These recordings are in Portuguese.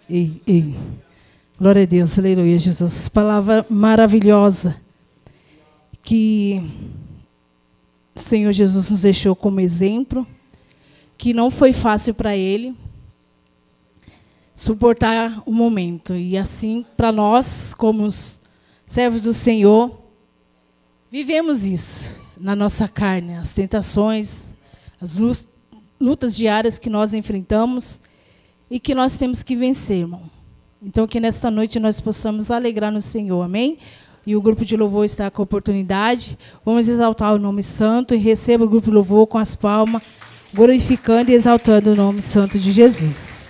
Ei. Glória a Deus, aleluia, Jesus. Palavra maravilhosa que o Senhor Jesus nos deixou como exemplo, que não foi fácil para Ele suportar o momento. E assim, para nós, como os servos do Senhor, vivemos isso na nossa carne, as tentações, as lutas diárias que nós enfrentamos e que nós temos que vencer, irmão. Então, que nesta noite nós possamos alegrar no Senhor, amém? E o grupo de louvor está com a oportunidade. Vamos exaltar o nome santo e receba o grupo de louvor com as palmas, glorificando e exaltando o nome santo de Jesus.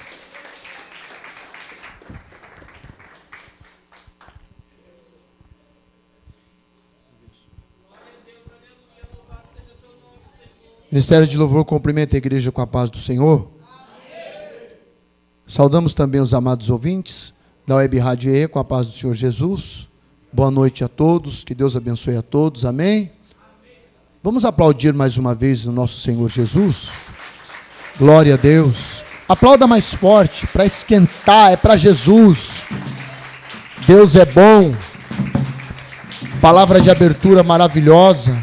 Ministério de Louvor cumprimenta a igreja com a paz do Senhor. Saudamos também os amados ouvintes da Web Rádio E com a paz do Senhor Jesus. Boa noite a todos, que Deus abençoe a todos, amém? Vamos aplaudir mais uma vez o nosso Senhor Jesus. Glória a Deus. Aplauda mais forte, para esquentar, é para Jesus. Deus é bom. Palavra de abertura maravilhosa.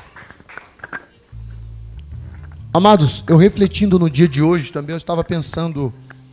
Amados, eu refletindo no dia de hoje também, eu estava pensando...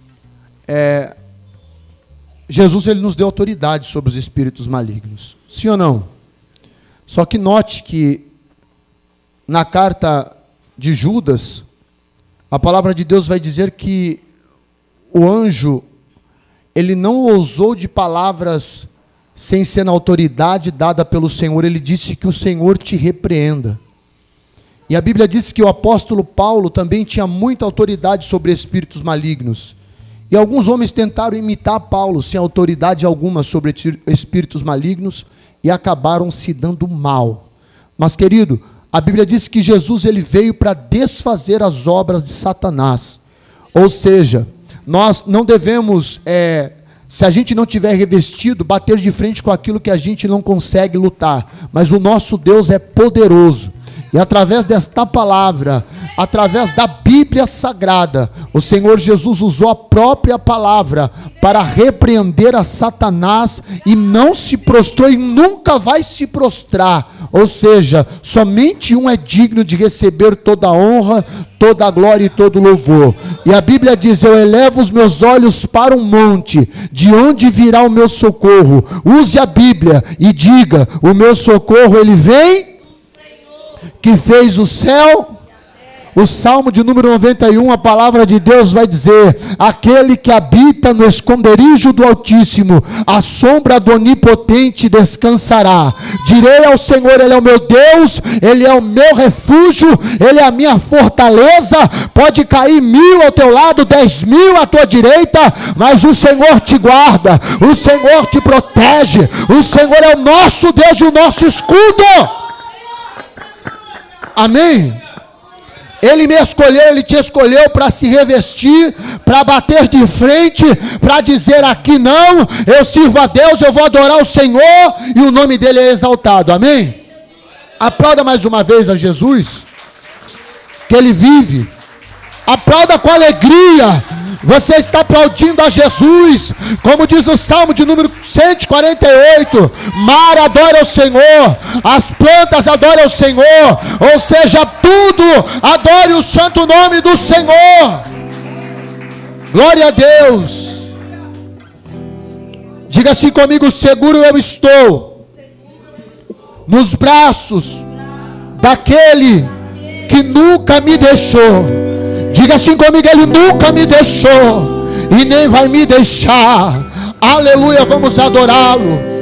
Jesus, ele nos deu autoridade sobre os espíritos malignos, sim ou não? Só que note que na carta de Judas, a palavra de Deus vai dizer que o anjo, ele não ousou de palavras sem ser na autoridade dada pelo Senhor, ele disse que o Senhor te repreenda. E a Bíblia diz que o apóstolo Paulo também tinha muita autoridade sobre espíritos malignos. E alguns homens tentaram imitar Paulo, sem autoridade alguma sobre espíritos malignos, e acabaram se dando mal. Mas, querido, a Bíblia diz que Jesus ele veio para desfazer as obras de Satanás. Ou seja, nós não devemos, se a gente não tiver revestido, bater de frente com aquilo que a gente não consegue lutar. Mas o nosso Deus é poderoso. E através desta palavra, através da Bíblia Sagrada, o Senhor Jesus usou a própria palavra para repreender a Satanás e não se prostrou e nunca vai se prostrar. Ou seja, somente um é digno de receber toda a honra, toda a glória e todo o louvor. E a Bíblia diz, eu elevo os meus olhos para um monte, de onde virá o meu socorro? Use a Bíblia e diga, o meu socorro ele vem... que fez o céu. O Salmo de número 91, a palavra de Deus vai dizer, aquele que habita no esconderijo do Altíssimo, a sombra do Onipotente descansará. Direi ao Senhor, ele é o meu Deus, ele é o meu refúgio, ele é a minha fortaleza. Pode cair 1000 ao teu lado, 10.000 à tua direita, mas o Senhor te guarda, o Senhor te protege, o Senhor é o nosso Deus e o nosso escudo. Amém? Ele me escolheu, ele te escolheu para se revestir, para bater de frente, para dizer aqui não, eu sirvo a Deus, eu vou adorar o Senhor e o nome dele é exaltado, amém? Aplauda mais uma vez a Jesus, que ele vive, aplauda com alegria. Você está aplaudindo a Jesus, como diz o Salmo de número 148, mar adora o Senhor, as plantas adoram o Senhor, ou seja, tudo adore o santo nome do Senhor. Glória a Deus. Diga assim comigo, seguro eu estou nos braços daquele que nunca me deixou. Diga assim comigo, ele nunca me deixou e nem vai me deixar. Aleluia, vamos adorá-lo.